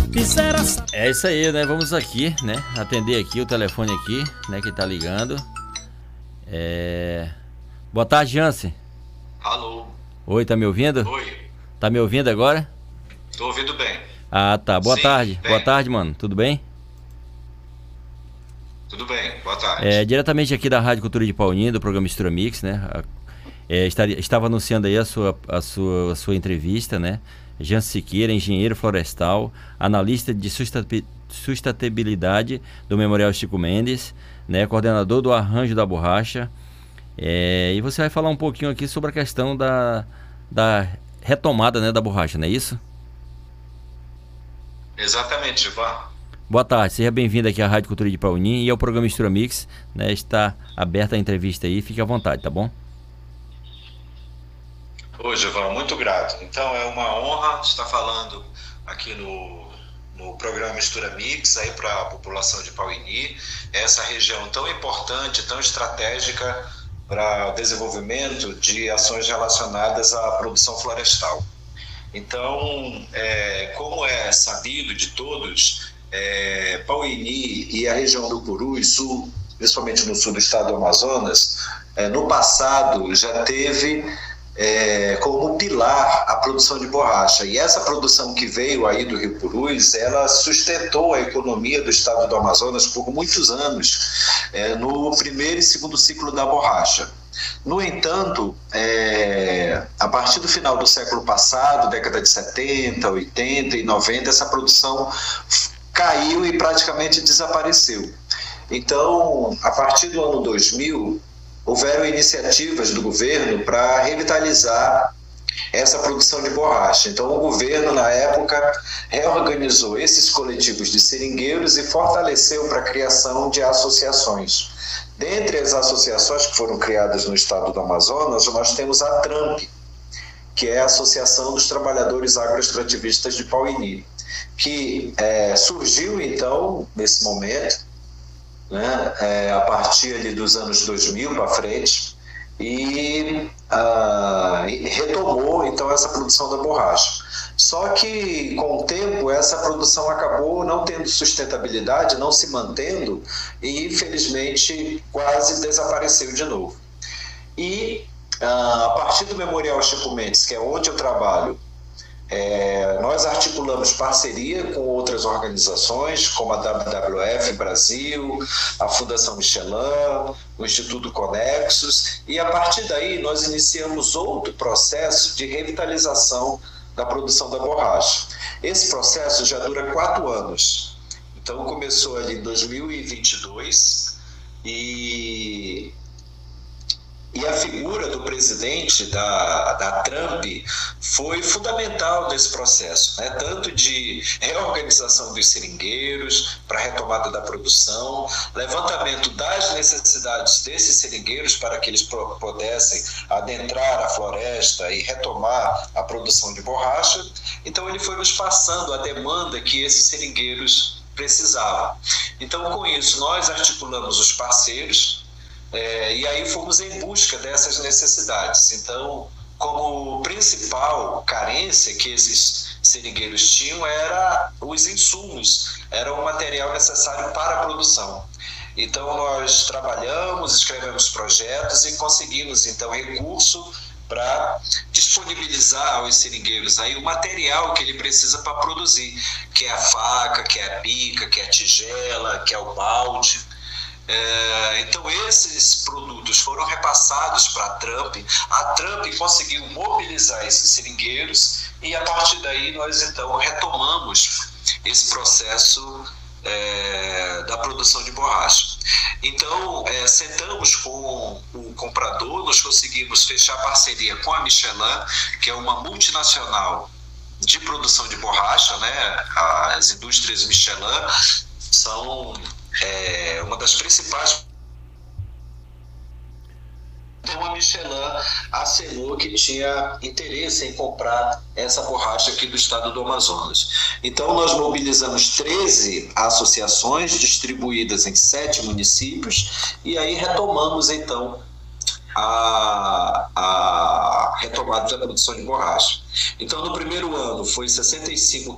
É isso aí, né? Vamos aqui, né? Atender aqui o telefone aqui, né? Que tá ligando. Boa tarde, Jansen. Alô. Oi, tá me ouvindo? Oi. Tá me ouvindo agora? Tô ouvindo bem. Ah, tá. Boa Sim, tarde. bem. Boa tarde, mano. Tudo bem? Tudo bem. Boa tarde. Diretamente aqui da Rádio Cultura de Paulínia, do programa Mistura Mix, né? Estava anunciando aí a sua entrevista, né? Jansen Siqueira, engenheiro florestal, analista de sustentabilidade do Memorial Chico Mendes, né? Coordenador do Arranjo da Borracha. E você vai falar um pouquinho aqui sobre a questão da retomada, né, da borracha, não é isso? Exatamente, Ivan. Boa tarde, seja bem-vindo aqui à Rádio Cultura de Paulínia e ao programa Mistura Mix, né? Está aberta a entrevista aí, fique à vontade, tá bom? Ô, Ivan, muito grato. Então é uma honra estar falando aqui no programa Mistura Mix aí para a população de Pauini, essa região tão importante, tão estratégica para o desenvolvimento de ações relacionadas à produção florestal. Então, como é sabido de todos, Pauini e a região do Purus Sul, principalmente no sul do estado do Amazonas, no passado já teve como pilar a produção de borracha. E essa produção que veio aí do Rio Purus, ela sustentou a economia do estado do Amazonas por muitos anos, no primeiro e segundo ciclo da borracha. No entanto, a partir do final do século passado, década de 70, 80 e 90, essa produção caiu e praticamente desapareceu. Então, a partir do ano 2000, houveram iniciativas do governo para revitalizar essa produção de borracha. Então, o governo, na época, reorganizou esses coletivos de seringueiros e fortaleceu para a criação de associações. Dentre as associações que foram criadas no estado do Amazonas, nós temos a TRAMP, que é a Associação dos Trabalhadores Agroextrativistas de Pauini, que surgiu, então, nesse momento, né, a partir ali dos anos 2000 para frente, e retomou então essa produção da borracha. Só que com o tempo essa produção acabou não tendo sustentabilidade, não se mantendo e infelizmente quase desapareceu de novo. E a partir do Memorial Chico Mendes, que é onde eu trabalho, nós articulamos parceria com outras organizações, como a WWF Brasil, a Fundação Michelin, o Instituto Conexos, e a partir daí nós iniciamos outro processo de revitalização da produção da borracha. Esse processo já dura 4 anos. Então começou ali em 2022 e a figura do presidente da Trump foi fundamental nesse processo, né? Tanto de reorganização dos seringueiros para a retomada da produção, levantamento das necessidades desses seringueiros para que eles pudessem adentrar a floresta e retomar a produção de borracha. Então ele foi nos passando a demanda que esses seringueiros precisavam. Então com isso nós articulamos os parceiros, e aí fomos em busca dessas necessidades. Então, como principal carência que esses seringueiros tinham era os insumos, era o material necessário para a produção. Então, nós trabalhamos, escrevemos projetos e conseguimos, então, recurso para disponibilizar aos seringueiros aí o material que ele precisa para produzir, que é a faca, que é a pica, que é a tigela, que é o balde. Então esses produtos foram repassados para a Trump conseguiu mobilizar esses seringueiros e a partir daí nós então retomamos esse processo da produção de borracha. Então sentamos com o comprador, nós conseguimos fechar parceria com a Michelin, que é uma multinacional de produção de borracha, né? As indústrias Michelin são uma das principais. Então a Michelin acenou que tinha interesse em comprar essa borracha aqui do estado do Amazonas. Então nós mobilizamos 13 associações distribuídas em 7 municípios e aí retomamos então a retomada da produção de borracha. Então, no primeiro ano, foi 65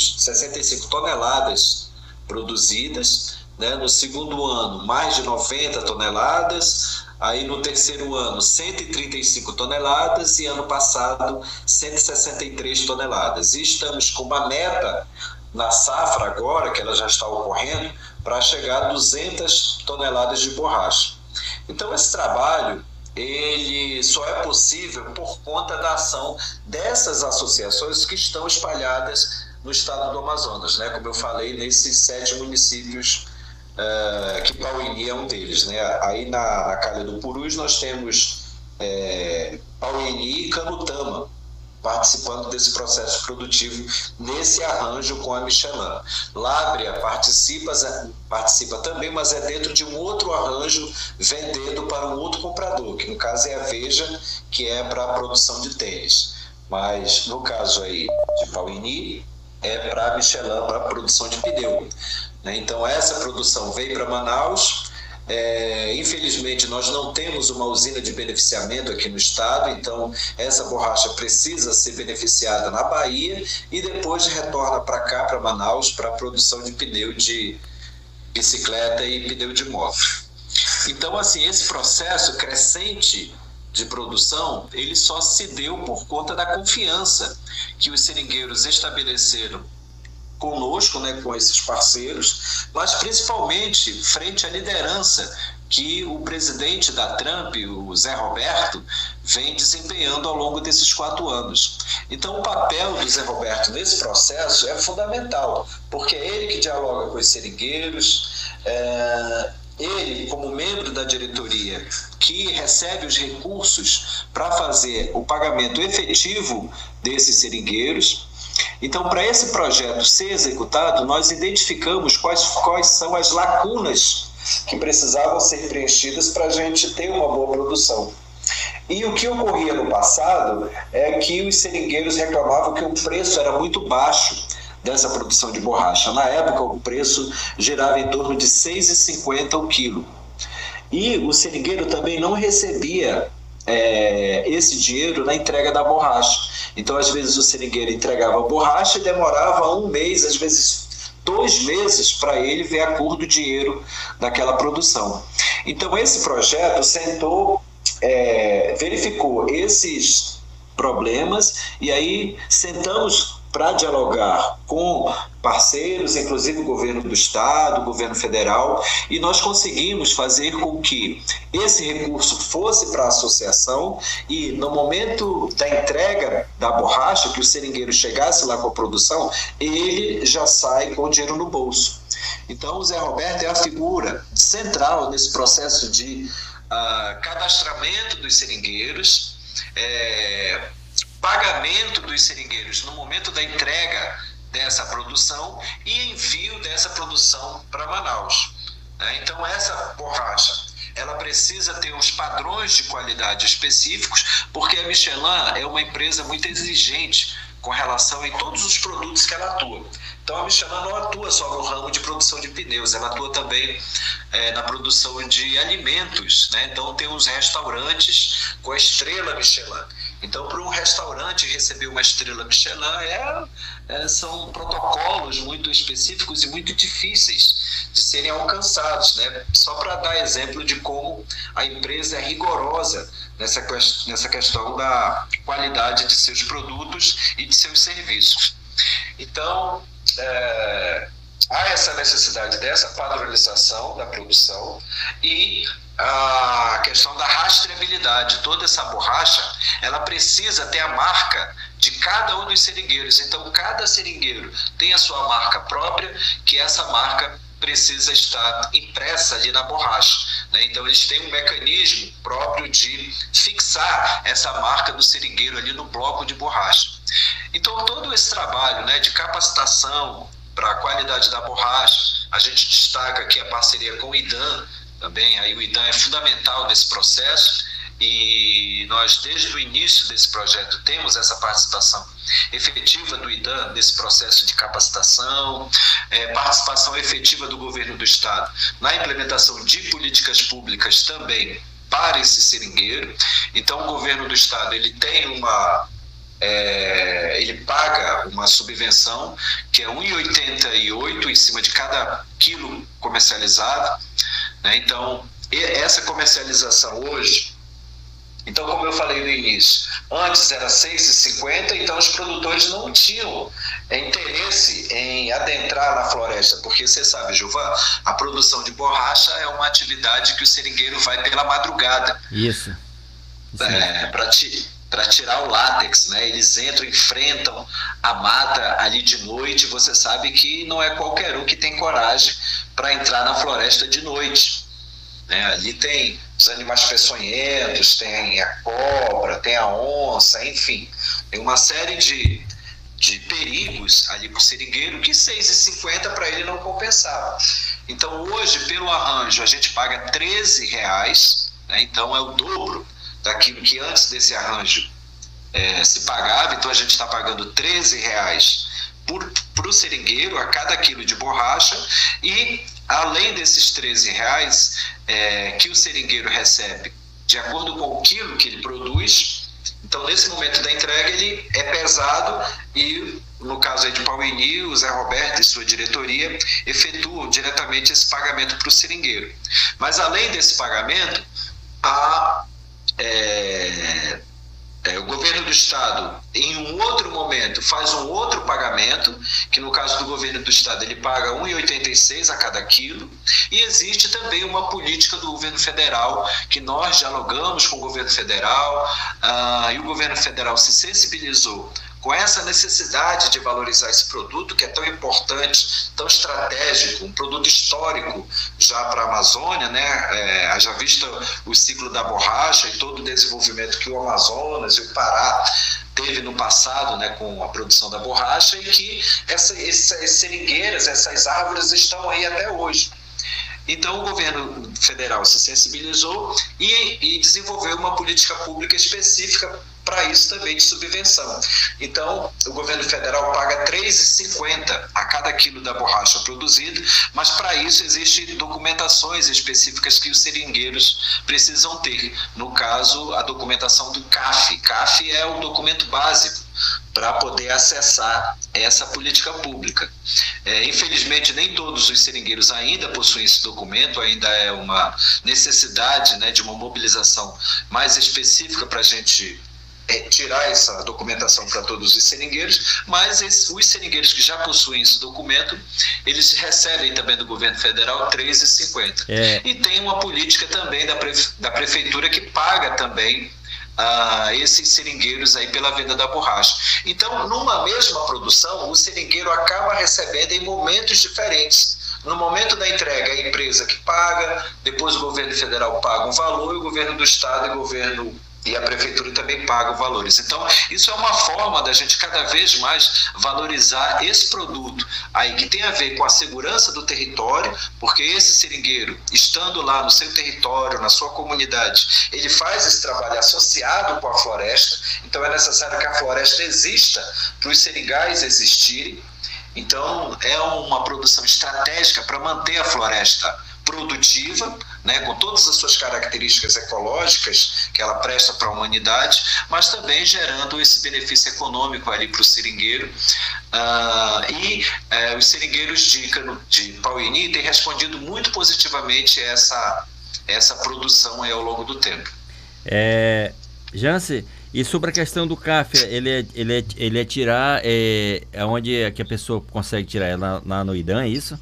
toneladas produzidas, né? No segundo ano, mais de 90 toneladas, aí no terceiro ano, 135 toneladas, e ano passado, 163 toneladas. E estamos com uma meta na safra agora, que ela já está ocorrendo, para chegar a 200 toneladas de borracha. Então, esse trabalho, ele só é possível por conta da ação dessas associações que estão espalhadas no estado do Amazonas, né? Como eu falei, nesses 7 municípios, que Pauini é um deles, né? Aí na Calha do Purus nós temos Pauini e Canutama participando desse processo produtivo, nesse arranjo com a Michelin. Lábrea participa também, mas é dentro de um outro arranjo, vendendo para um outro comprador, que no caso é a Veja, que é para a produção de tênis. Mas no caso aí de Pauini, é para a Michelin, para a produção de pneu. Então essa produção veio para Manaus. Infelizmente nós não temos uma usina de beneficiamento aqui no estado, então essa borracha precisa ser beneficiada na Bahia e depois retorna para cá, para Manaus, para a produção de pneu de bicicleta e pneu de moto. Então, assim, esse processo crescente de produção, ele só se deu por conta da confiança que os seringueiros estabeleceram conosco, né, com esses parceiros, mas principalmente frente à liderança que o presidente da Trump, o Zé Roberto, vem desempenhando ao longo desses 4 anos. Então, o papel do Zé Roberto nesse processo é fundamental, porque é ele que dialoga com os seringueiros, ele, como membro da diretoria, que recebe os recursos para fazer o pagamento efetivo desses seringueiros. Então, para esse projeto ser executado, nós identificamos quais são as lacunas que precisavam ser preenchidas para a gente ter uma boa produção. E o que ocorria no passado é que os seringueiros reclamavam que o preço era muito baixo dessa produção de borracha. Na época, o preço girava em torno de R$ 6,50 o quilo. E o seringueiro também não recebia esse dinheiro na entrega da borracha. Então, às vezes, o seringueiro entregava a borracha e demorava 1 mês, às vezes 2 meses, para ele ver a cor do dinheiro daquela produção. Então, esse projeto verificou esses problemas e aí sentamos para dialogar com parceiros, inclusive o governo do estado, o governo federal, e nós conseguimos fazer com que esse recurso fosse para a associação e no momento da entrega da borracha, que o seringueiro chegasse lá com a produção, ele já sai com o dinheiro no bolso. Então o Zé Roberto é a figura central nesse processo de cadastramento dos seringueiros, pagamento dos seringueiros no momento da entrega dessa produção e envio dessa produção para Manaus. Então, essa borracha, ela precisa ter uns padrões de qualidade específicos, porque a Michelin é uma empresa muito exigente com relação em todos os produtos que ela atua. Então, a Michelin não atua só no ramo de produção de pneus, ela atua também na produção de alimentos, né? Então, tem uns restaurantes com a estrela Michelin. Então, para um restaurante receber uma estrela Michelin, são protocolos muito específicos e muito difíceis de serem alcançados, né? Só para dar exemplo de como a empresa é rigorosa nessa questão da qualidade de seus produtos e de seus serviços. Então, há essa necessidade dessa padronização da produção e a questão da rastreabilidade. Toda essa borracha, ela precisa ter a marca de cada um dos seringueiros. Então, cada seringueiro tem a sua marca própria, que essa marca precisa estar impressa ali na borracha, né? Então, eles têm um mecanismo próprio de fixar essa marca do seringueiro ali no bloco de borracha. Então, todo esse trabalho, né, de capacitação para a qualidade da borracha, a gente destaca aqui a parceria com o IDAM também. Aí o IDAM é fundamental nesse processo e nós, desde o início desse projeto, temos essa participação efetiva do IDAM nesse processo de capacitação, participação efetiva do governo do estado na implementação de políticas públicas também para esse seringueiro. Então, o governo do estado ele tem ele paga uma subvenção que é R$ 1,88 em cima de cada quilo comercializado, né? Então, essa comercialização hoje, então, como eu falei no início, antes era R$ 6,50, então os produtores não tinham interesse em adentrar na floresta, porque você sabe, Gilvan, a produção de borracha é uma atividade que o seringueiro vai pela madrugada. Isso. Para tirar o látex, né? Eles entram, enfrentam a mata ali de noite. Você sabe que não é qualquer um que tem coragem para entrar na floresta de noite, né? Ali tem os animais peçonhentos, tem a cobra, tem a onça, enfim, tem uma série de perigos ali para o seringueiro que R$ 6,50 para ele não compensava. Então hoje, pelo arranjo, a gente paga R$ 13, né? Então é o dobro daquilo que antes desse arranjo se pagava. Então a gente está pagando R$ 13 para o seringueiro a cada quilo de borracha, e além desses R$ 13 que o seringueiro recebe de acordo com o quilo que ele produz, então nesse momento da entrega ele é pesado e, no caso aí de Pauini, o Zé Roberto e sua diretoria efetuam diretamente esse pagamento para o seringueiro. Mas além desse pagamento, o governo do estado, em um outro momento, faz um outro pagamento, que no caso do governo do estado ele paga R$ 1,86 a cada quilo, e existe também uma política do governo federal, que nós dialogamos com o governo federal, e o governo federal se sensibilizou com essa necessidade de valorizar esse produto, que é tão importante, tão estratégico, um produto histórico já para a Amazônia, né? Haja vista o ciclo da borracha e todo o desenvolvimento que o Amazonas e o Pará teve no passado, né, com a produção da borracha, e que essas seringueiras, essas árvores estão aí até hoje. Então, o governo federal se sensibilizou e desenvolveu uma política pública específica para isso também, de subvenção. Então, o governo federal paga R$ 3,50 a cada quilo da borracha produzida, mas para isso existem documentações específicas que os seringueiros precisam ter. No caso, a documentação do CAF. CAF é o documento básico para poder acessar essa política pública. Infelizmente, nem todos os seringueiros ainda possuem esse documento, ainda é uma necessidade, né, de uma mobilização mais específica para a gente tirar essa documentação para todos os seringueiros, mas os seringueiros que já possuem esse documento, eles recebem também do governo federal R$ 3,50. E tem uma política também da prefeitura que paga também esses seringueiros aí pela venda da borracha. Então, numa mesma produção, o seringueiro acaba recebendo em momentos diferentes. No momento da entrega, a empresa que paga, depois o governo federal paga um valor, e o governo do estado e a prefeitura também pagam valores. Então, isso é uma forma da gente cada vez mais valorizar esse produto aí, que tem a ver com a segurança do território, porque esse seringueiro, estando lá no seu território, na sua comunidade, ele faz esse trabalho associado com a floresta. Então é necessário que a floresta exista para os seringais existirem. Então é uma produção estratégica para manter a floresta produtiva, né, com todas as suas características ecológicas que ela presta para a humanidade, mas também gerando esse benefício econômico ali para o seringueiro. Os seringueiros de Pauini têm respondido muito positivamente essa produção aí ao longo do tempo. Jance, e sobre a questão do CAF, ele é tirar onde é que a pessoa consegue tirar? Lá no IDAM, é isso?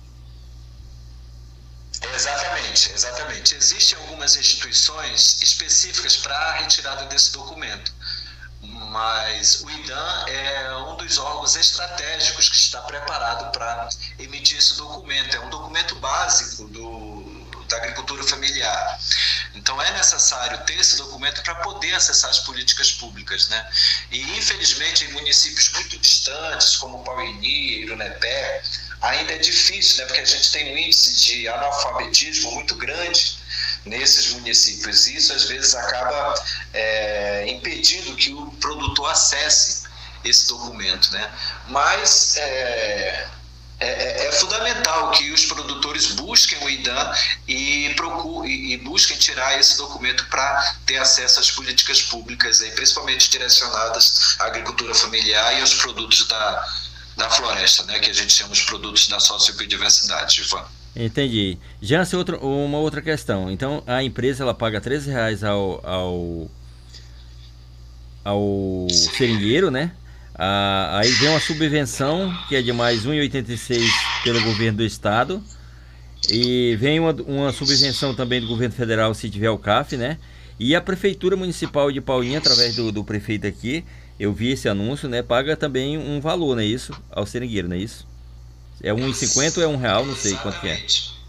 Exatamente. Existem algumas instituições específicas para a retirada desse documento, mas o IDAM é um dos órgãos estratégicos que está preparado para emitir esse documento. É um documento básico da agricultura familiar. Então é necessário ter esse documento para poder acessar as políticas públicas, né? E infelizmente em municípios muito distantes, como Pauini, Irunepé, ainda é difícil, né? Porque a gente tem um índice de analfabetismo muito grande nesses municípios, e isso às vezes acaba impedindo que o produtor acesse esse documento, né? Mas É fundamental que os produtores busquem o IDAM e busquem tirar esse documento para ter acesso às políticas públicas, aí, principalmente direcionadas à agricultura familiar e aos produtos da floresta, né, que a gente chama os produtos da sociobiodiversidade, Ivan. Entendi. Já uma outra questão. Então, a empresa ela paga R$13 ao seringueiro, né? Aí vem uma subvenção que é de mais R$1,86 pelo governo do estado, e vem uma subvenção também do governo federal se tiver o CAF, né? E a prefeitura municipal de Paulínia, através do prefeito aqui, eu vi esse anúncio, né? Paga também um valor, não é isso? Ao seringueiro, não é isso? É R$1,50 ou é R$1, não sei quanto que é.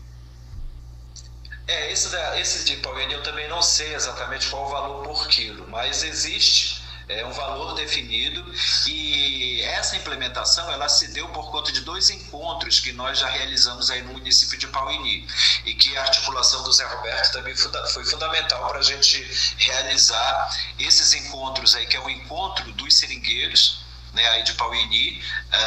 Esse de Paulínia eu também não sei exatamente qual o valor por quilo, mas existe um valor definido, e essa implementação ela se deu por conta de 2 encontros que nós já realizamos aí no município de Pauíni, e que a articulação do Zé Roberto também foi fundamental para a gente realizar esses encontros aí, que é o encontro dos seringueiros, né, aí de Pauíni,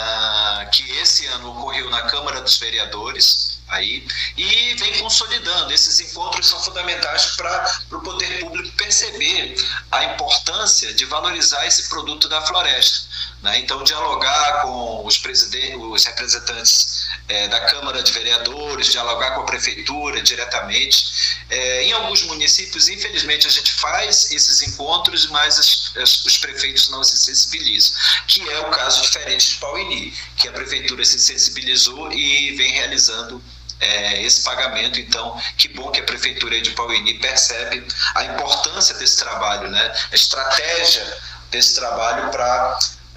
que esse ano ocorreu na Câmara dos Vereadores, aí, e vem consolidando. Esses encontros são fundamentais para o poder público perceber a importância de valorizar esse produto da floresta, né? Então, dialogar com os representantes da Câmara de Vereadores, dialogar com a Prefeitura diretamente. Em alguns municípios, infelizmente, a gente faz esses encontros, mas os prefeitos não se sensibilizam, que é o caso diferente de Pauíni, que a Prefeitura se sensibilizou e vem realizando esse pagamento. Então, que bom que a Prefeitura de Pauíni percebe a importância desse trabalho, né? A estratégia desse trabalho para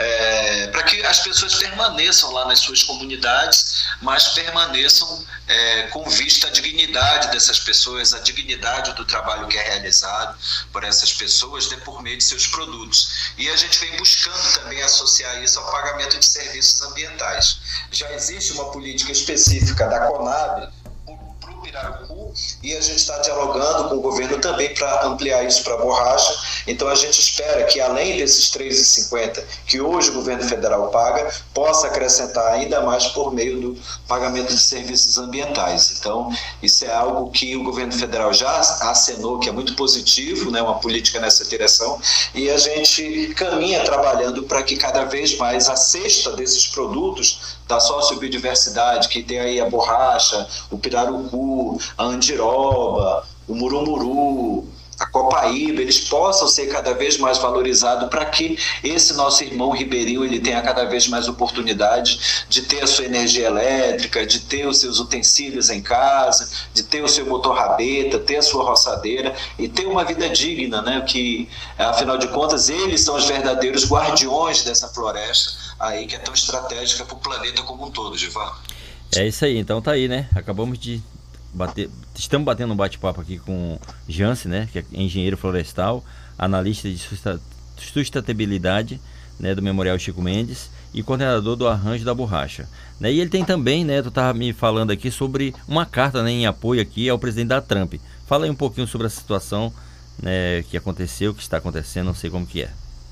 que as pessoas permaneçam lá nas suas comunidades, mas permaneçam com vista à dignidade dessas pessoas, a dignidade do trabalho que é realizado por essas pessoas, né, por meio de seus produtos. E a gente vem buscando também associar isso ao pagamento de serviços ambientais. Já existe uma política específica da Conab para o Pirarucu, e a gente está dialogando com o governo também para ampliar isso para a borracha. Então a gente espera que, além desses R$3,50 que hoje o governo federal paga, possa acrescentar ainda mais por meio do pagamento de serviços ambientais. Então isso é algo que o governo federal já acenou, que é muito positivo, né, uma política nessa direção, e a gente caminha trabalhando para que cada vez mais a cesta desses produtos da sociobiodiversidade, que tem aí a borracha, o pirarucu, a andiroba, o murumuru, a copaíba, eles possam ser cada vez mais valorizados, para que esse nosso irmão ribeirinho ele tenha cada vez mais oportunidade de ter a sua energia elétrica, de ter os seus utensílios em casa, de ter o seu motor rabeta, ter a sua roçadeira e ter uma vida digna, né? Que, afinal de contas, eles são os verdadeiros guardiões dessa floresta aí, que é tão estratégica para o planeta como um todo, Givar. É isso aí, então tá aí, né? Acabamos de estamos batendo um bate-papo aqui com Jance, né, que é engenheiro florestal, analista de sustentabilidade, né, do Memorial Chico Mendes, e coordenador do Arranjo da Borracha, né? E ele tem também, né, tu estava me falando aqui sobre uma carta, né, em apoio aqui ao presidente da Trump. Fala aí um pouquinho sobre a situação, né, que aconteceu, que está acontecendo, não sei como que é.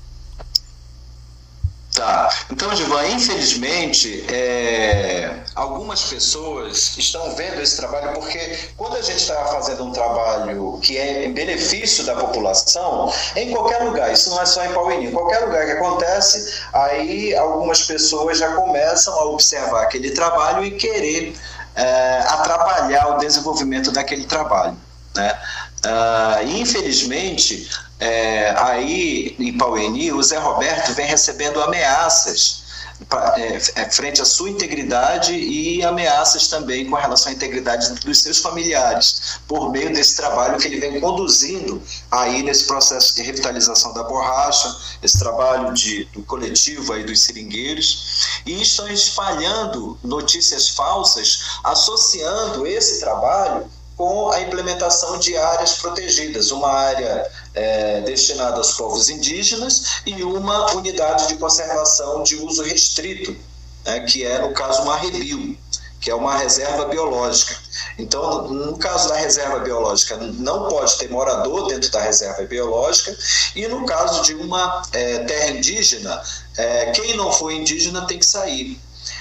Tá, então, Divan, infelizmente, algumas pessoas estão vendo esse trabalho, porque quando a gente está fazendo um trabalho que é em benefício da população, em qualquer lugar, isso não é só em Pauíni, em qualquer lugar que acontece, aí algumas pessoas já começam a observar aquele trabalho e querer atrapalhar o desenvolvimento daquele trabalho, né? Infelizmente, aí em Pauíni, o Zé Roberto vem recebendo ameaças frente à sua integridade, e ameaças também com relação à integridade dos seus familiares, por meio desse trabalho que ele vem conduzindo aí nesse processo de revitalização da borracha, esse trabalho do coletivo aí dos seringueiros, e estão espalhando notícias falsas, associando esse trabalho com a implementação de áreas protegidas, uma área destinada aos povos indígenas e uma unidade de conservação de uso restrito, né, que é, no caso, uma REBIO, que é uma reserva biológica. Então, no caso da reserva biológica, não pode ter morador dentro da reserva biológica, e no caso de uma terra indígena, quem não for indígena tem que sair.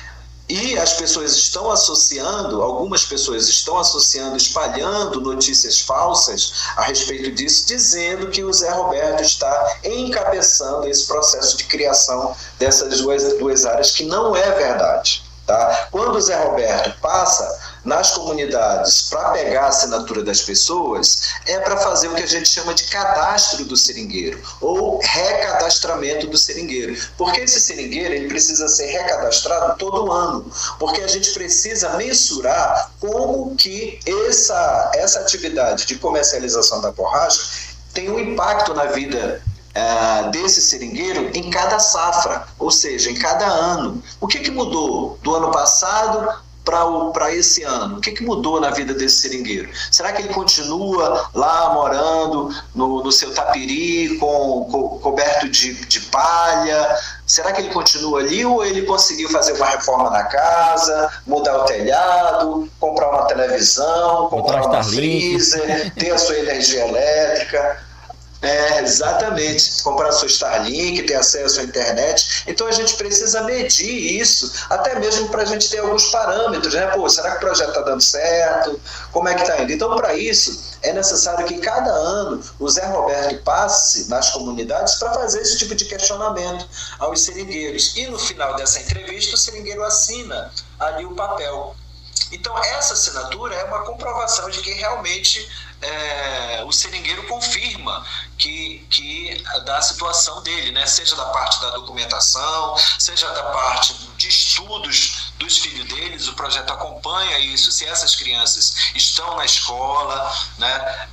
E as pessoas estão associando, algumas pessoas estão associando, espalhando notícias falsas a respeito disso, dizendo que o Zé Roberto está encabeçando esse processo de criação dessas duas áreas, que não é verdade. Tá? Quando o Zé Roberto passa nas comunidades para pegar a assinatura das pessoas, é para fazer o que a gente chama de cadastro do seringueiro, ou recadastramento do seringueiro. Porque esse seringueiro ele precisa ser recadastrado todo ano, porque a gente precisa mensurar como que essa atividade de comercialização da borracha tem um impacto na vida desse seringueiro em cada safra, ou seja, em cada ano. O que mudou do ano passado para esse ano? O que mudou na vida desse seringueiro? Será que ele continua lá morando no seu tapiri coberto de palha? Será que ele continua ali, ou ele conseguiu fazer uma reforma na casa, mudar o telhado, comprar uma televisão, comprar uma freezer, ter a sua energia elétrica? Exatamente, comprar sua Starlink, ter acesso à internet. Então a gente precisa medir isso, até mesmo para a gente ter alguns parâmetros, né? Pô, será que o projeto está dando certo? Como é que está indo? Então, para isso, é necessário que cada ano o Zé Roberto passe nas comunidades para fazer esse tipo de questionamento aos seringueiros. E no final dessa entrevista, o seringueiro assina ali o papel. Então, essa assinatura é uma comprovação de que realmente o seringueiro confirma da situação dele, né? Seja da parte da documentação, seja da parte de estudos dos filhos deles, o projeto acompanha isso, se essas crianças estão na escola, né?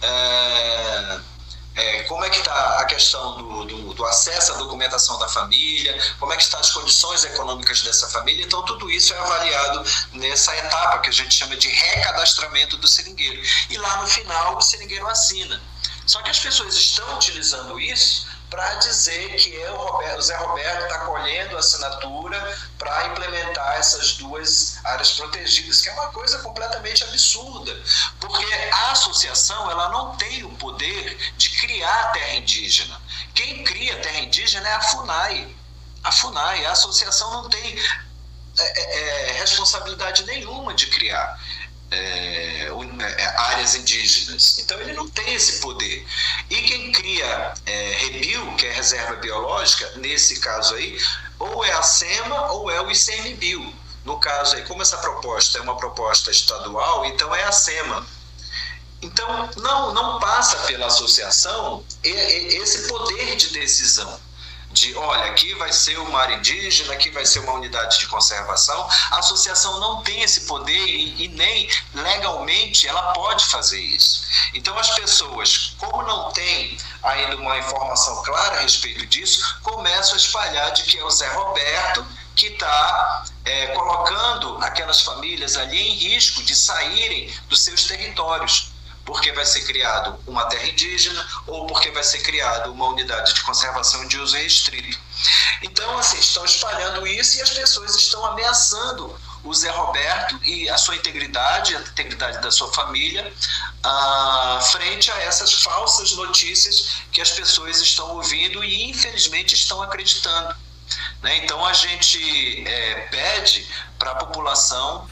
Como é que está a questão do acesso à documentação da família, como é que estão as condições econômicas dessa família. Então tudo isso é avaliado nessa etapa que a gente chama de recadastramento do seringueiro, e lá no final o seringueiro assina. Só que as pessoas estão utilizando isso para dizer que o Zé Roberto está colhendo a assinatura para implementar essas duas áreas protegidas, que é uma coisa completamente absurda, porque a associação ela não tem o poder de criar a terra indígena. Quem cria a terra indígena é a FUNAI. A associação não tem responsabilidade nenhuma de criar áreas indígenas. Então ele não tem esse poder. E quem cria REBIO, que é reserva biológica, nesse caso aí, ou é a SEMA ou é o ICMBio. No caso aí, como essa proposta é uma proposta estadual, então é a SEMA. Então não passa pela associação esse poder de decisão. Olha, aqui vai ser uma área indígena, aqui vai ser uma unidade de conservação. A associação não tem esse poder e nem legalmente ela pode fazer isso. Então as pessoas, como não têm ainda uma informação clara a respeito disso, começam a espalhar de que é o Zé Roberto que está colocando aquelas famílias ali em risco de saírem dos seus territórios, porque vai ser criado uma terra indígena ou porque vai ser criado uma unidade de conservação de uso restrito. Então, assim, estão espalhando isso e as pessoas estão ameaçando o Zé Roberto e a sua integridade, a integridade da sua família, frente a essas falsas notícias que as pessoas estão ouvindo e, infelizmente, estão acreditando. Né? Então, a gente pede para a população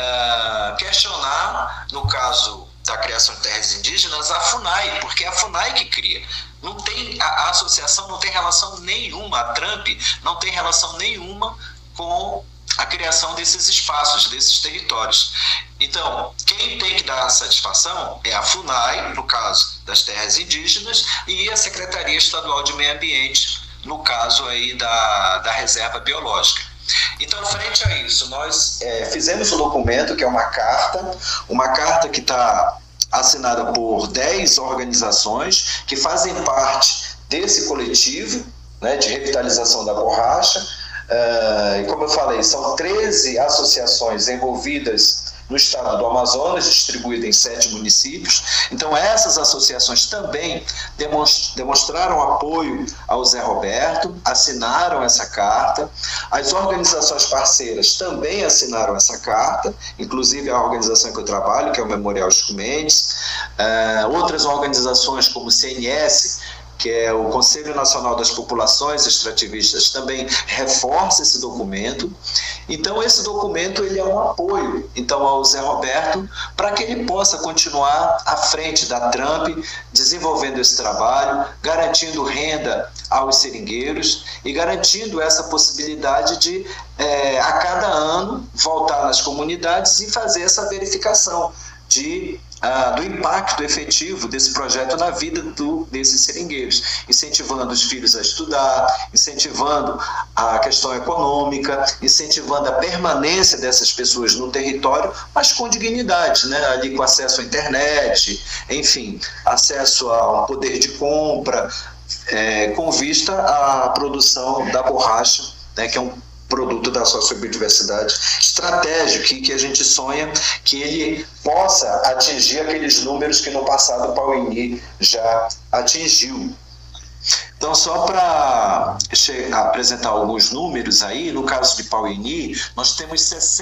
questionar, no caso da criação de terras indígenas, a FUNAI, porque é a FUNAI que cria. Não tem, a associação não tem relação nenhuma, a Trump não tem relação nenhuma com a criação desses espaços, desses territórios. Então, quem tem que dar a satisfação é a FUNAI, no caso das terras indígenas, e a Secretaria Estadual de Meio Ambiente, no caso aí da reserva biológica. Então, frente a isso, nós fizemos um documento que é uma carta que está assinada por 10 organizações que fazem parte desse coletivo, né, de revitalização da borracha. E como eu falei, são 13 associações envolvidas no estado do Amazonas, distribuída em 7 municípios. Então essas associações também demonstraram apoio ao Zé Roberto, assinaram essa carta. As organizações parceiras também assinaram essa carta, inclusive a organização que eu trabalho, que é o Memorial Chico Mendes. Outras organizações como o CNS, que é o Conselho Nacional das Populações Extrativistas, também reforça esse documento. Então esse documento ele é um apoio então ao Zé Roberto para que ele possa continuar à frente da Trump, desenvolvendo esse trabalho, garantindo renda aos seringueiros e garantindo essa possibilidade de a cada ano voltar nas comunidades e fazer essa verificação do impacto efetivo desse projeto na vida desses seringueiros, incentivando os filhos a estudar, incentivando a questão econômica, incentivando a permanência dessas pessoas no território, mas com dignidade, né? Ali com acesso à internet, enfim, acesso ao poder de compra, com vista à produção da borracha, né, que é um produto da sociobiodiversidade estratégico que a gente sonha que ele possa atingir aqueles números que no passado o Pauini já atingiu. Então, só para apresentar alguns números aí, no caso de Pauini, nós temos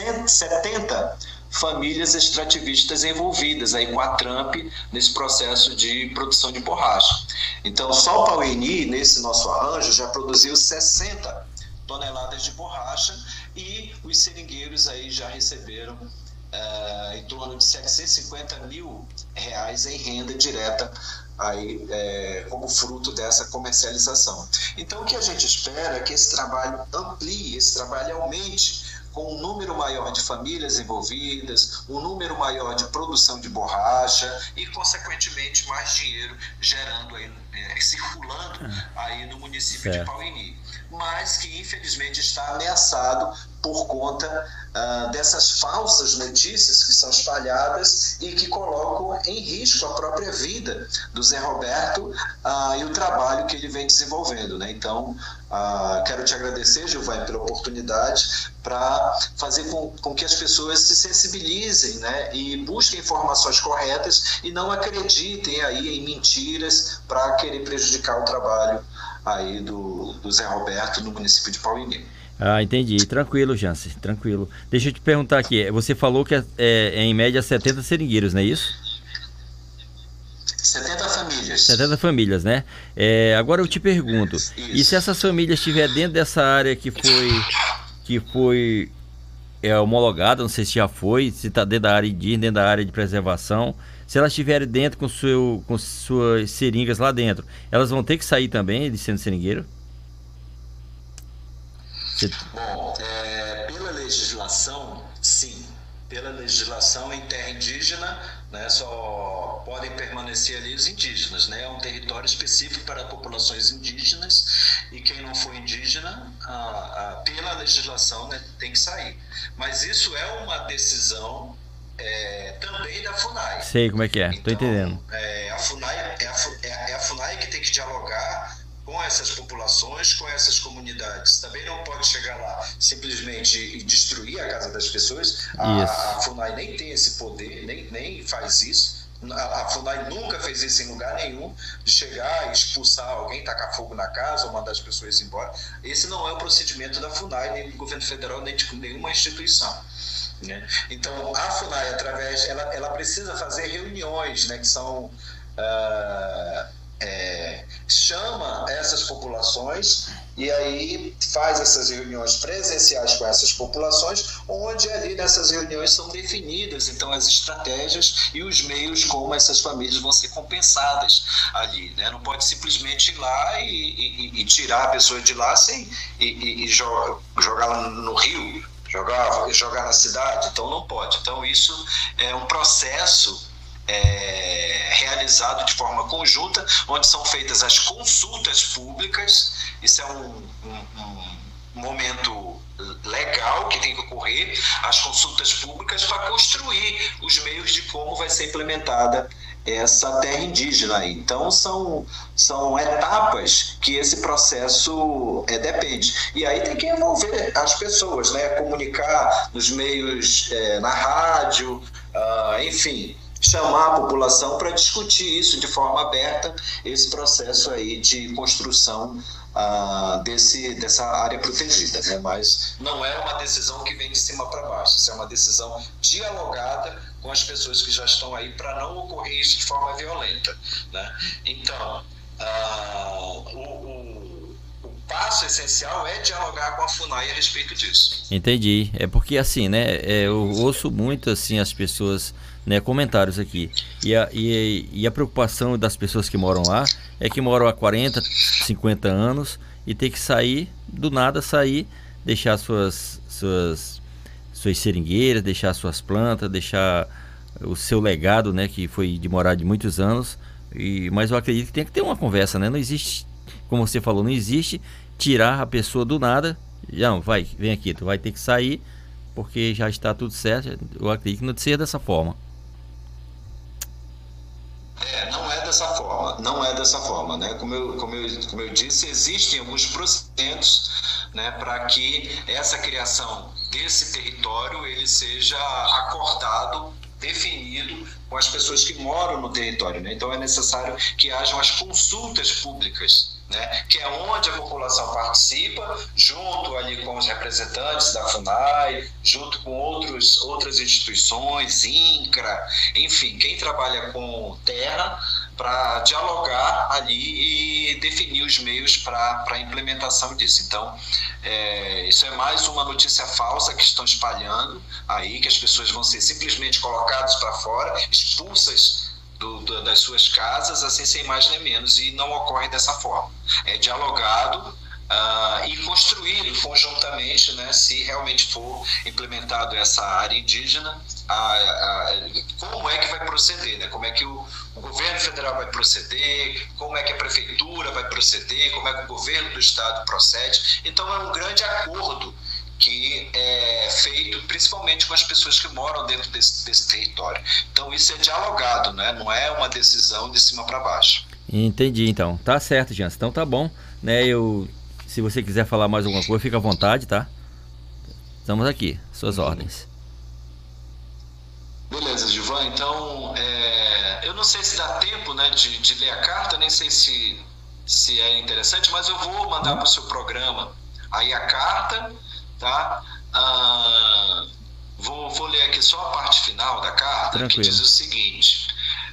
70 famílias extrativistas envolvidas aí com a Trump nesse processo de produção de borracha. Então, só o Pauini, nesse nosso arranjo, já produziu 60 toneladas de borracha e os seringueiros aí já receberam em torno de R$750 mil em renda direta aí, como fruto dessa comercialização. Então o que a gente espera é que esse trabalho amplie, esse trabalho aumente com um número maior de famílias envolvidas, um número maior de produção de borracha e, consequentemente, mais dinheiro gerando aí, circulando aí no município de Pauini, mas que infelizmente está ameaçado por conta dessas falsas notícias que são espalhadas e que colocam em risco a própria vida do Zé Roberto e o trabalho que ele vem desenvolvendo, né? Então, quero te agradecer, Gilvan, pela oportunidade para fazer com que as pessoas se sensibilizem, né, e busquem informações corretas e não acreditem aí em mentiras para querer prejudicar o trabalho aí do Zé Roberto no município de Pauini. Entendi. Tranquilo, Jansen, tranquilo. Deixa eu te perguntar aqui, você falou que é em média 70 seringueiros, não é isso? 70 famílias. 70 famílias, né? Agora eu te pergunto, isso. E se essas famílias estiverem dentro dessa área que foi homologada, não sei se já foi, se está dentro da área indígena, dentro da área de preservação, se elas estiverem dentro com suas seringas lá dentro, elas vão ter que sair também de sendo seringueiro? Bom, pela legislação, sim. Pela legislação em terra indígena, né, só podem permanecer ali os indígenas, né? É um território específico para populações indígenas e quem não for indígena, pela legislação, né, tem que sair. Mas isso é uma decisão também da FUNAI. Sei como é que é, estou entendendo. A FUNAI que tem que dialogar com essas populações, com essas comunidades. Também não pode chegar lá simplesmente e destruir a casa das pessoas. A FUNAI nem tem esse poder, nem faz isso. A FUNAI nunca fez isso em lugar nenhum, de chegar e expulsar alguém, tacar fogo na casa ou mandar as pessoas embora. Esse não é o procedimento da FUNAI, nem do governo federal, nem de nenhuma instituição, né? Então, a FUNAI, ela precisa fazer reuniões, né, que são... chama essas populações e aí faz essas reuniões presenciais com essas populações, onde ali nessas reuniões são definidas então as estratégias e os meios como essas famílias vão ser compensadas ali, né? Não pode simplesmente ir lá e tirar a pessoa de lá e jogar lá no rio, jogar na cidade. Então não pode. Então isso é um processo realizado de forma conjunta, onde são feitas as consultas públicas. Isso é um momento legal que tem que ocorrer, as consultas públicas, para construir os meios de como vai ser implementada essa terra indígena aí. Então são etapas que esse processo depende. E aí tem que envolver as pessoas, né? Comunicar nos meios, na rádio, enfim, chamar a população para discutir isso de forma aberta, esse processo aí de construção dessa área protegida, né? Mas não é uma decisão que vem de cima para baixo, isso é uma decisão dialogada com as pessoas que já estão aí para não ocorrer isso de forma violenta, né? Então, o passo essencial é dialogar com a FUNAI a respeito disso. Entendi. É porque assim, né? Eu ouço muito assim as pessoas, né, comentários aqui. E a preocupação das pessoas que moram lá é que moram há 40, 50 anos e ter que sair, do nada sair, deixar suas seringueiras, deixar suas plantas, deixar o seu legado, né, que foi de morar de muitos anos. Mas eu acredito que tem que ter uma conversa, né? Não existe, como você falou, não existe tirar a pessoa do nada. Não, vem aqui, tu vai ter que sair porque já está tudo certo. Eu acredito que não seja dessa forma. Não é dessa forma, né? Como eu disse, existem alguns procedimentos, né, para que essa criação desse território ele seja acordado, definido com as pessoas que moram no território, né? Então é necessário que hajam as consultas públicas, né, que é onde a população participa, junto ali com os representantes da FUNAI, junto com outras instituições, INCRA, enfim, quem trabalha com terra, para dialogar ali e definir os meios para a implementação disso. Então, isso é mais uma notícia falsa que estão espalhando aí, que as pessoas vão ser simplesmente colocadas para fora, expulsas das suas casas, assim, sem mais nem menos, e não ocorre dessa forma. É dialogado e construído conjuntamente, né, se realmente for implementado essa área indígena, como é que vai proceder, né? Como é que o governo federal vai proceder, como é que a prefeitura vai proceder, como é que o governo do estado procede. Então é um grande acordo que é feito principalmente com as pessoas que moram dentro desse território. Então isso é dialogado, né? Não é uma decisão de cima para baixo. Entendi, então. Tá certo, Jansen. Então tá bom, né? Se você quiser falar mais alguma coisa, fica à vontade, tá? Estamos aqui, suas ordens. Beleza, Gilvan. Então, eu não sei se dá tempo, né, de ler a carta, nem sei se é interessante, mas eu vou mandar para o seu programa aí a carta, tá? Vou ler aqui só a parte final da carta. Tranquilo. Que diz o seguinte: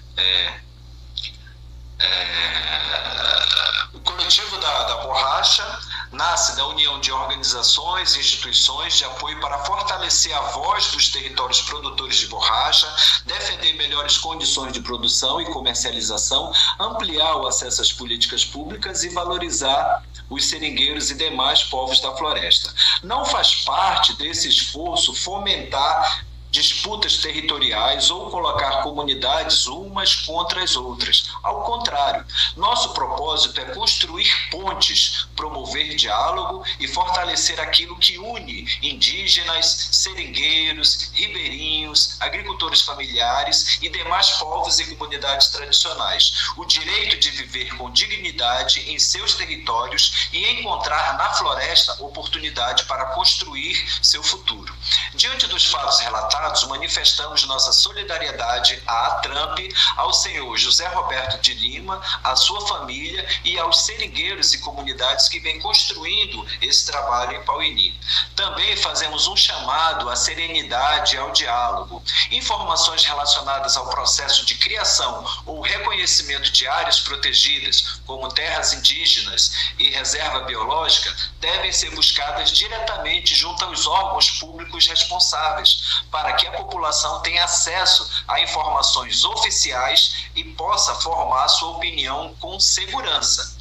o coletivo da borracha nasce da união de organizações e instituições de apoio para fortalecer a voz dos territórios produtores de borracha, defender melhores condições de produção e comercialização, ampliar o acesso às políticas públicas e valorizar os seringueiros e demais povos da floresta. Não faz parte desse esforço fomentar disputas territoriais ou colocar comunidades umas contra as outras. Ao contrário, nosso propósito é construir pontes, promover diálogo e fortalecer aquilo que une indígenas, seringueiros, ribeirinhos, agricultores familiares e demais povos e comunidades tradicionais. O direito de viver com dignidade em seus territórios e encontrar na floresta oportunidade para construir seu futuro. Diante dos fatos relatados, manifestamos nossa solidariedade à ATRAMP, ao senhor José Roberto de Lima, à sua família e aos seringueiros e comunidades que vêm construindo esse trabalho em Pauini. Também fazemos um chamado à serenidade e ao diálogo. Informações relacionadas ao processo de criação ou reconhecimento de áreas protegidas, como terras indígenas e reserva biológica, devem ser buscadas diretamente junto aos órgãos públicos responsáveis, para que a população tenha acesso a informações oficiais e possa formar sua opinião com segurança.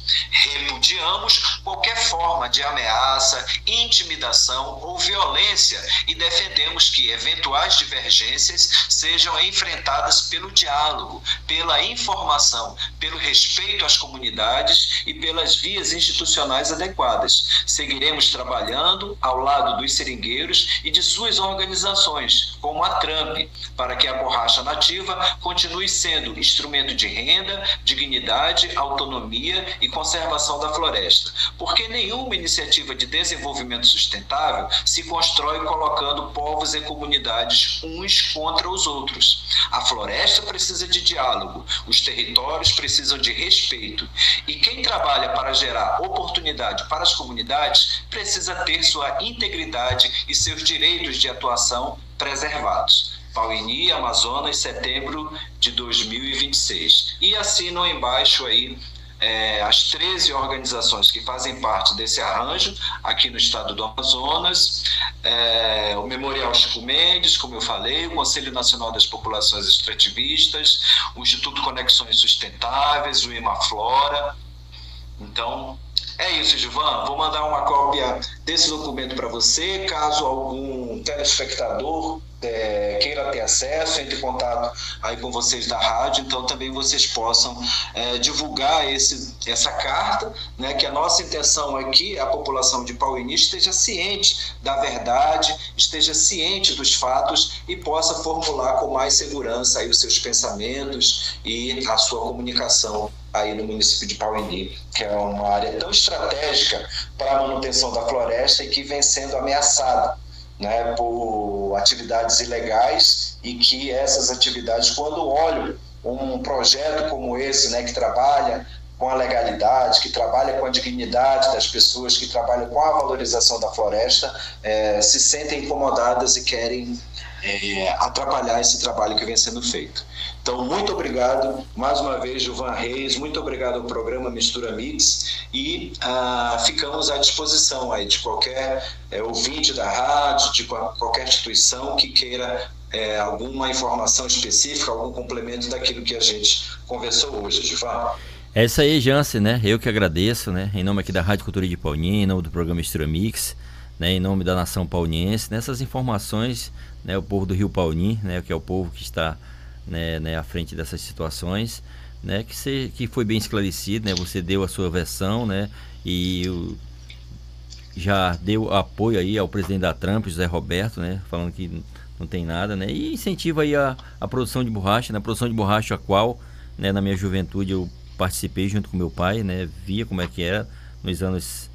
Repudiamos qualquer forma de ameaça, intimidação ou violência e defendemos que eventuais divergências sejam enfrentadas pelo diálogo, pela informação, pelo respeito às comunidades e pelas vias institucionais adequadas. Seguiremos trabalhando ao lado dos seringueiros e de suas organizações, como a TRAMP, para que a borracha nativa continue sendo instrumento de renda, dignidade, autonomia e conservação da floresta, porque nenhuma iniciativa de desenvolvimento sustentável se constrói colocando povos e comunidades uns contra os outros. A floresta precisa de diálogo, os territórios precisam de respeito, e quem trabalha para gerar oportunidade para as comunidades precisa ter sua integridade e seus direitos de atuação preservados. Pauini, Amazonas, setembro de 2026. E assinam embaixo aí as 13 organizações que fazem parte desse arranjo aqui no estado do Amazonas, o Memorial Chico Mendes, como eu falei, o Conselho Nacional das Populações Extrativistas, o Instituto Conexões Sustentáveis, o Imaflora. Então, é isso, Gilvan. Vou mandar uma cópia desse documento para você. Caso algum telespectador queira ter acesso, entre em contato aí com vocês da rádio, então também vocês possam divulgar essa carta, né, que a nossa intenção aqui, a população de Pauini esteja ciente da verdade, esteja ciente dos fatos e possa formular com mais segurança aí os seus pensamentos e a sua comunicação aí no município de Pauini, que é uma área tão estratégica para a manutenção da floresta e que vem sendo ameaçada, né, por atividades ilegais, e que essas atividades, quando olho um projeto como esse, né, que trabalha com a legalidade, que trabalha com a dignidade das pessoas, que trabalha com a valorização da floresta, se sentem incomodadas e querem atrapalhar esse trabalho que vem sendo feito. Então, muito obrigado mais uma vez, Gilvan Reis, muito obrigado ao programa Mistura Mix, e ficamos à disposição aí de qualquer ouvinte da rádio, de qualquer instituição que queira alguma informação específica, algum complemento daquilo que a gente conversou hoje, Gilvan. É isso aí, Jansen, né? Eu que agradeço, né? Em nome aqui da Rádio Cultura de Paulinha, em nome do programa Mistura Mix, né? Em nome da nação pauniense, nessas informações, né? O povo do Rio Pauni, né? Que é o povo que está, né, à frente dessas situações, né? Que foi bem esclarecido, né? Você deu a sua versão, né? E já deu apoio aí ao presidente da Trump, José Roberto, né? Falando que não tem nada, né? E incentiva aí a produção de borracha, né? A produção de borracha, a qual, né, na minha juventude eu participei junto com meu pai, né? Via como é que era nos anos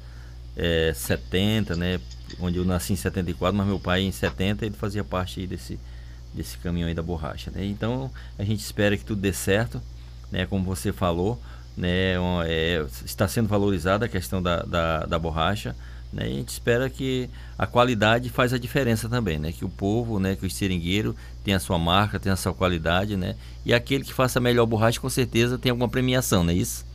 70, né? Onde eu nasci em 74, mas meu pai em 70 ele fazia parte aí desse caminhão aí da borracha, né? Então a gente espera que tudo dê certo, né? Como você falou, né? Está sendo valorizada a questão da borracha, né? E a gente espera que a qualidade faz a diferença também, né? Que o povo, né? Que o seringueiro tem a sua marca, tem a sua qualidade, né? E aquele que faça a melhor borracha com certeza tem alguma premiação, não é isso?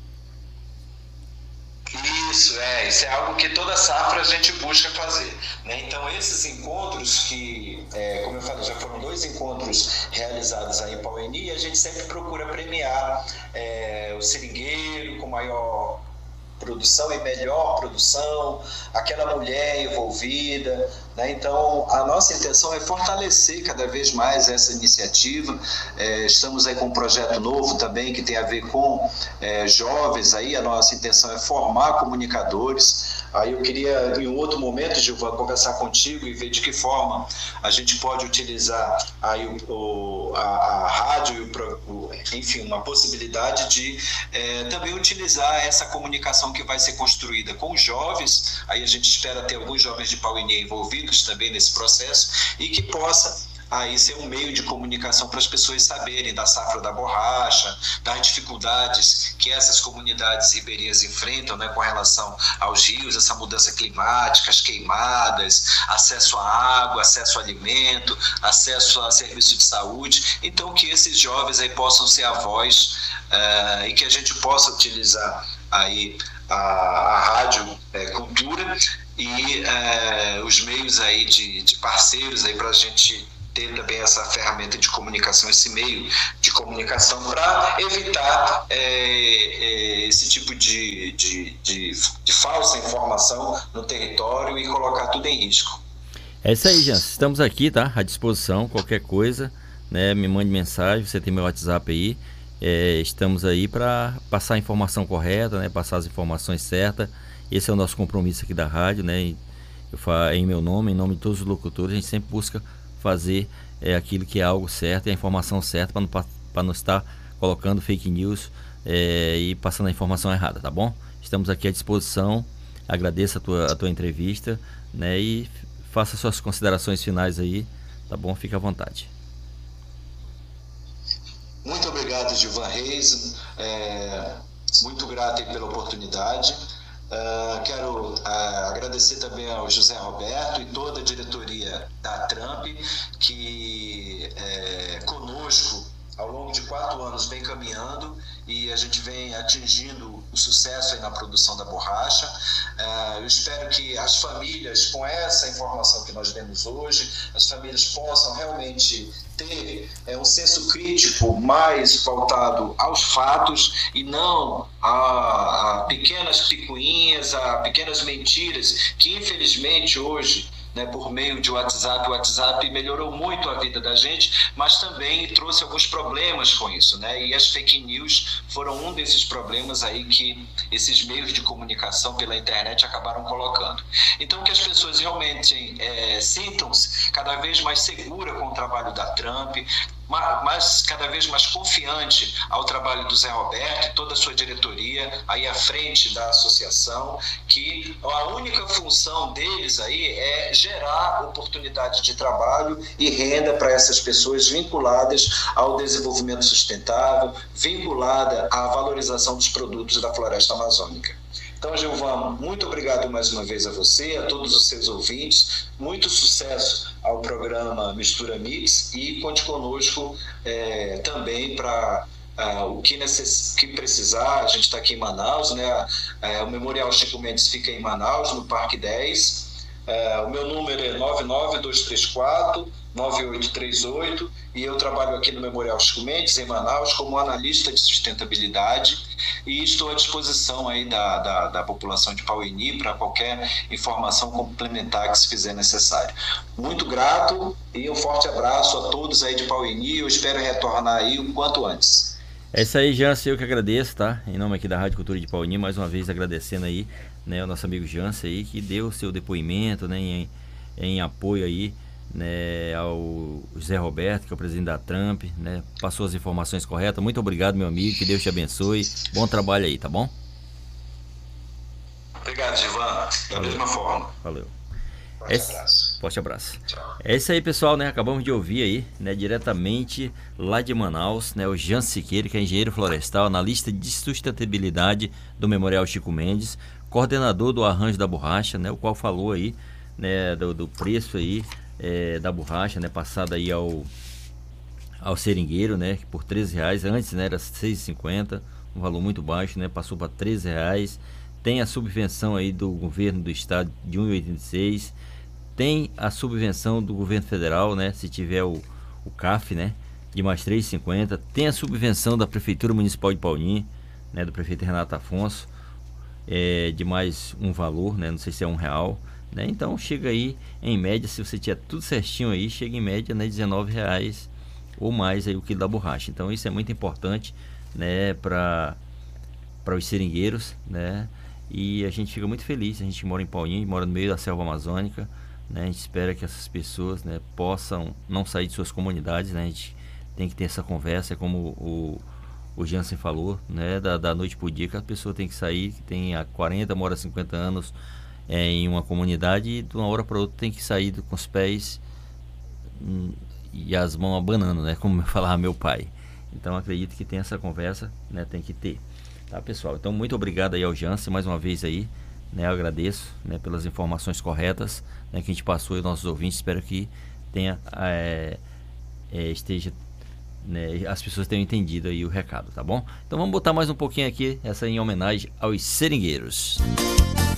Isso é algo que toda safra a gente busca fazer, né? Então esses encontros que, como eu falei, já foram 2 encontros realizados aí em Pauini, e a gente sempre procura premiar o seringueiro com maior produção e melhor produção, aquela mulher envolvida, né? Então a nossa intenção é fortalecer cada vez mais essa iniciativa. Estamos aí com um projeto novo também que tem a ver com jovens aí. A nossa intenção é formar comunicadores. Aí eu queria, em um outro momento, Gilvan, conversar contigo e ver de que forma a gente pode utilizar aí a rádio, enfim, uma possibilidade de também utilizar essa comunicação que vai ser construída com os jovens. Aí a gente espera ter alguns jovens de Pauini envolvidos também nesse processo, e que possa aí ser um meio de comunicação para as pessoas saberem da safra da borracha, das dificuldades que essas comunidades ribeirinhas enfrentam, né, com relação aos rios, essa mudança climática, as queimadas, acesso à água, acesso a alimento, acesso a serviço de saúde. Então que esses jovens aí possam ser a voz e que a gente possa utilizar aí a rádio cultura e os meios aí de parceiros aí para a gente ter também essa ferramenta de comunicação, esse meio de comunicação, para evitar esse tipo de falsa informação no território e colocar tudo em risco. É isso aí, Jans. Estamos aqui, tá? À disposição, qualquer coisa, né? Me mande mensagem, você tem meu WhatsApp aí. Estamos aí para passar a informação correta, né? Passar as informações certas. Esse é o nosso compromisso aqui da rádio, né? Eu falo em meu nome, em nome de todos os locutores, a gente sempre busca fazer aquilo que é algo certo e a informação certa para não estar colocando fake news e passando a informação errada, tá bom? Estamos aqui à disposição. Agradeço a tua entrevista, né? E faça suas considerações finais aí, tá bom? Fique à vontade. Muito obrigado, Gilvan Reis. Muito grato pela oportunidade. Quero agradecer também ao José Roberto e toda a diretoria da Trump, que conosco ao longo de 4 anos vem caminhando e a gente vem atingindo o sucesso aí na produção da borracha. Eu espero que as famílias, com essa informação que nós demos hoje, as famílias possam realmente ter um senso crítico mais voltado aos fatos e não a pequenas picuinhas, a pequenas mentiras que infelizmente hoje, né, por meio de WhatsApp, o WhatsApp melhorou muito a vida da gente, mas também trouxe alguns problemas com isso, né? E as fake news foram um desses problemas aí que esses meios de comunicação pela internet acabaram colocando. Então, que as pessoas realmente sintam-se cada vez mais seguras com o trabalho da Trump, mas cada vez mais confiante ao trabalho do Zé Roberto e toda a sua diretoria aí à frente da associação, que a única função deles aí é gerar oportunidade de trabalho e renda para essas pessoas vinculadas ao desenvolvimento sustentável, vinculada à valorização dos produtos da floresta amazônica. Então, Gilvan, muito obrigado mais uma vez a você, a todos os seus ouvintes, muito sucesso ao programa Mistura Mix e conte conosco também para o que precisar. A gente está aqui em Manaus, né? O Memorial Chico Mendes fica em Manaus, no Parque 10. O meu número é 99234-9838 e eu trabalho aqui no Memorial Chico Mendes, em Manaus, como analista de sustentabilidade e estou à disposição aí da população de Pauini para qualquer informação complementar que se fizer necessário. Muito grato e um forte abraço a todos aí de Pauini. Eu espero retornar aí o quanto antes. É isso aí, Jansen, eu que agradeço, tá? Em nome aqui da Rádio Cultura de Pauini, mais uma vez agradecendo aí, né, o nosso amigo Jansen aí, que deu o seu depoimento, né, em apoio aí, né, ao Zé Roberto, que é o presidente da Trump, né, passou as informações corretas. Muito obrigado, meu amigo, que Deus te abençoe. Bom trabalho aí, tá bom? Obrigado, Gilvan. Da mesma forma. Valeu. Forte abraço. Forte abraço. Tchau. É isso aí, pessoal, né? Acabamos de ouvir aí, né, diretamente lá de Manaus, né, o Jansen Siqueira, que é engenheiro florestal, analista de sustentabilidade do Memorial Chico Mendes, coordenador do arranjo da borracha, né, o qual falou aí, né, do preço aí da borracha, né, passada aí ao seringueiro, né, por R$13, antes, né, era R$6,50, um valor muito baixo, né, passou para R$13. Tem a subvenção aí do governo do estado de R$1,86, tem a subvenção do governo federal, né, se tiver o CAF, né, de mais R$3,50, tem a subvenção da Prefeitura Municipal de Pauini, né, do prefeito Renato Afonso, de mais um valor, né, não sei se é R$1, né, então chega aí, em média, se você tiver tudo certinho aí, chega em média, né, R$19 ou mais aí o quilo da borracha. Então isso é muito importante, né, para os seringueiros, né, e a gente fica muito feliz. A gente mora em Pauini, mora no meio da selva amazônica, né, a gente espera que essas pessoas, né, possam não sair de suas comunidades, né, a gente tem que ter essa conversa, como o Jansen falou, né, da noite pro dia, que a pessoa tem que sair, que tem há 40, mora há 50 anos em uma comunidade, e de uma hora para outra tem que sair com os pés e as mãos abanando, né, como falava meu pai. Então acredito que tem essa conversa, né, tem que ter, tá, pessoal? Então muito obrigado aí ao Jansen mais uma vez aí, né, eu agradeço, né, pelas informações corretas, né, que a gente passou e nossos ouvintes. Espero que tenha esteja, né, as pessoas tenham entendido aí o recado, tá bom? Então vamos botar mais um pouquinho aqui, essa em homenagem aos seringueiros.